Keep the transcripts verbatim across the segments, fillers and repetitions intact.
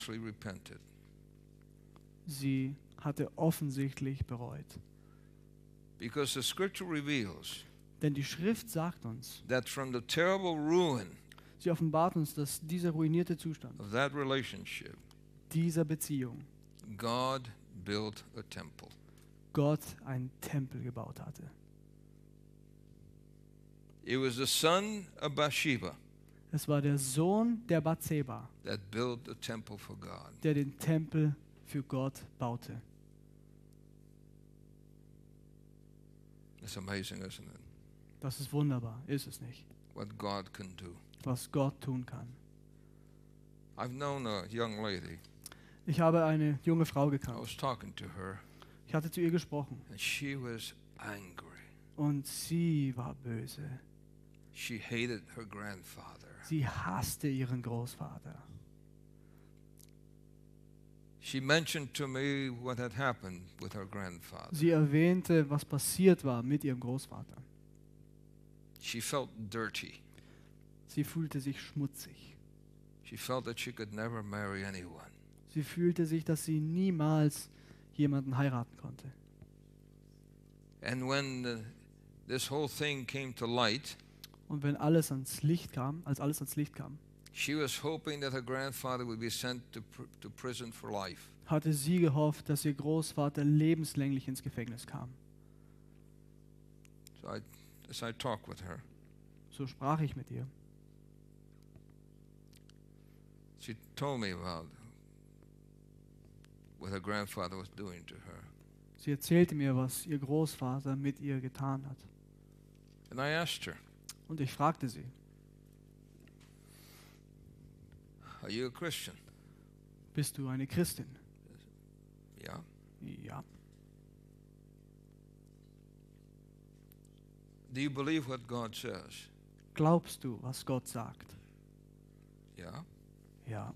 repented. Sie hatte offensichtlich bereut. Because the scripture reveals Denn die Schrift sagt uns, that from the terrible ruin sie offenbart uns, dass dieser ruinierte Zustand of that relationship, dieser Beziehung God built a temple. Gott einen Tempel gebaut hatte. It was the son of Bathsheba Es war der Sohn der Bathseba, that built the temple for God. der den Tempel für Gott baute. It's amazing, isn't it? Das ist wunderbar, ist es nicht? What God can do. Was Gott tun kann. I've known a young lady. Ich habe eine junge Frau I gekannt. was talking to her, Ich hatte zu ihr gesprochen and she was angry. und sie war böse. She hated her grandfather. Sie hasste ihren Großvater. She mentioned to me what had happened with her grandfather. Sie erwähnte, was passiert war mit ihrem Großvater. She felt dirty. Sie fühlte sich schmutzig. She felt that she could never marry anyone. Sie fühlte sich, dass sie niemals jemanden heiraten konnte. And when uh, this whole thing came to light, Und wenn alles ans Licht kam, als alles ans Licht kam, she was hoping that her grandfather would be sent to, pr to prison for life. hatte sie gehofft, dass ihr Großvater lebenslänglich ins Gefängnis kam. So I, as I talked with her, So sprach ich mit ihr. she told me about what her grandfather was doing to her. Sie erzählte mir, was ihr Großvater mit ihr getan hat. And I asked her, Und ich fragte sie, are you a Christian? bist du eine Christin? Yeah. Ja. Do you believe what God says? Glaubst du, was Gott sagt? Yeah. Ja.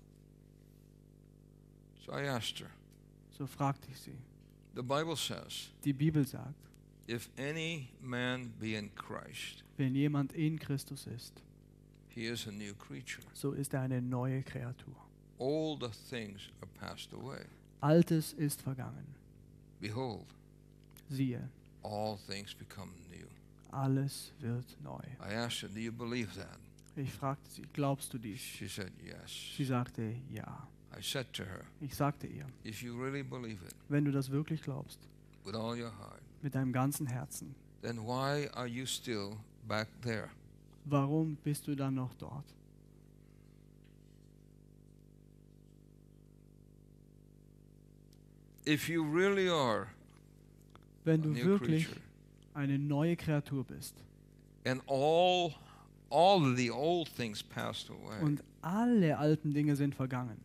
So I asked her. So fragte ich sie. The Bible says, Die Bibel sagt, if any man be in Christ, wenn jemand in Christus ist, he is a new creature. so ist er eine neue Kreatur. All the things are passed away. Altes ist vergangen. Behold, Siehe, all things become new. alles wird neu. I asked her, do you believe that? Ich fragte sie, glaubst du dies? She said, yes. Sie sagte, ja. I said to her, Ich sagte ihr, if you really believe it wenn du das wirklich glaubst, with all your heart, mit deinem ganzen Herzen, then why are you still back there? warum bist du dann noch dort? If you really are Wenn a du new wirklich creature, eine neue Kreatur bist and all all of the old things passed away, und alle alten Dinge sind vergangen,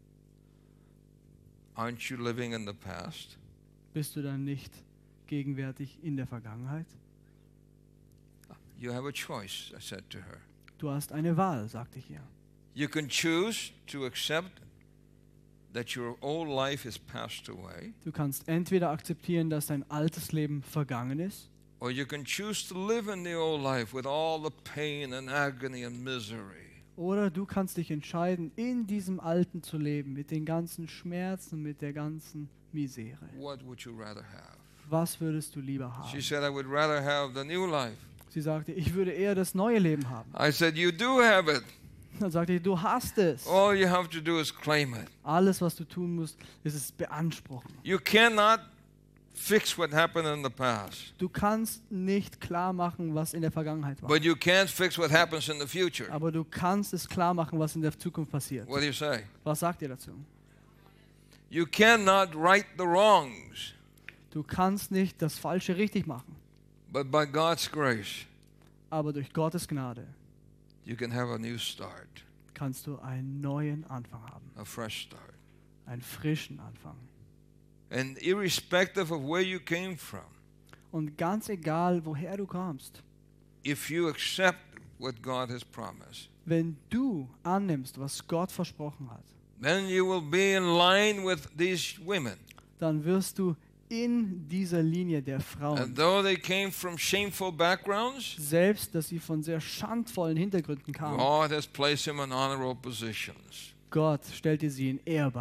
aren't you living in the past? bist du dann nicht gegenwärtig in der Vergangenheit? You have a choice, I said to her. Du hast eine Wahl, sagte ich ihr. You can choose to accept that your old life is passed away, Du kannst entweder akzeptieren, dass dein altes Leben vergangen ist, or you can choose to live in the old life with all the pain and agony and misery. oder du kannst dich entscheiden, in diesem Alten zu leben, mit den ganzen Schmerzen, mit der ganzen Misere. What would you rather have? Was würdest du lieber haben? She said, I would rather have the new life. Sie sagte, ich würde eher das neue Leben haben. I said, you do have it. Dann sagte ich, du hast es. All you have to do is claim it. Alles, was du tun musst, ist es beanspruchen. You cannot fix what happened in the past, Du kannst nicht klar machen, was in der Vergangenheit war. but you can't fix what happens in the future. Aber du kannst es klar machen, was in der Zukunft passiert. What do you say? Was sagt ihr dazu? You cannot right the wrongs, Du kannst nicht das Falsche richtig machen. but by God's grace, Aber durch Gottes Gnade you can have a new start, kannst du einen neuen Anfang haben. a fresh start. Einen frischen Anfang. And irrespective of where you came from, Und ganz egal, woher du kommst, if you accept what God has promised, wenn du annimmst, was Gott versprochen hat, then you will be in line with these women. dann wirst du in dieser Linie der Frauen, And though they came from shameful backgrounds, selbst dass sie von sehr schandvollen Hintergründen kamen, God has placed them in honorable positions. Gott stellt dir sie in ehrbar.